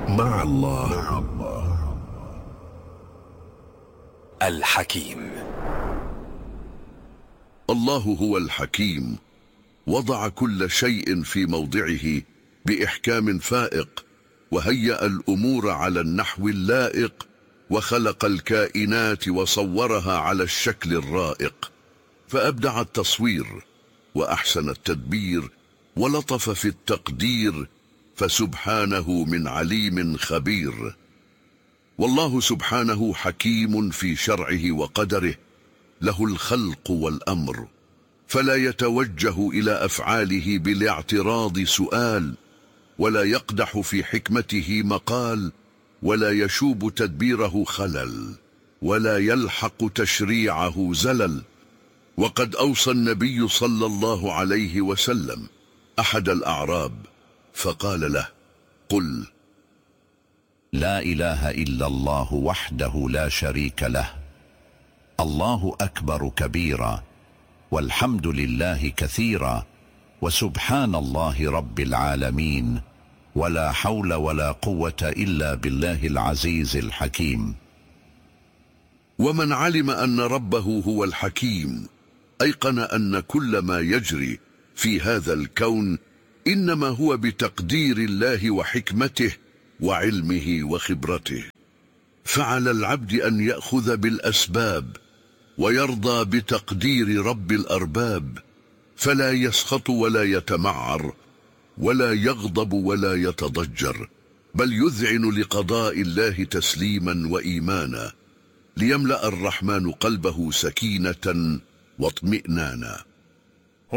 مع الله. الحكيم. الله هو الحكيم، وضع كل شيء في موضعه بإحكام فائق، وهيأ الأمور على النحو اللائق، وخلق الكائنات وصورها على الشكل الرائق، فأبدع التصوير وأحسن التدبير ولطف في التقدير، فسبحانه من عليم خبير. والله سبحانه حكيم في شرعه وقدره، له الخلق والأمر، فلا يتوجه إلى أفعاله بالاعتراض سؤال، ولا يقدح في حكمته مقال، ولا يشوب تدبيره خلل، ولا يلحق تشريعه زلل. وقد أوصى النبي صلى الله عليه وسلم أحد الأعراب فقال له: قل لا إله إلا الله وحده لا شريك له، الله أكبر كبيرا، والحمد لله كثيرا، وسبحان الله رب العالمين، ولا حول ولا قوة إلا بالله العزيز الحكيم. ومن علم أن ربه هو الحكيم أيقن أن كل ما يجري في هذا الكون إنما هو بتقدير الله وحكمته وعلمه وخبرته، فعلى العبد أن يأخذ بالأسباب ويرضى بتقدير رب الأرباب، فلا يسخط ولا يتمعر ولا يغضب ولا يتضجر، بل يذعن لقضاء الله تسليما وإيمانا، ليملأ الرحمن قلبه سكينة واطمئنانا.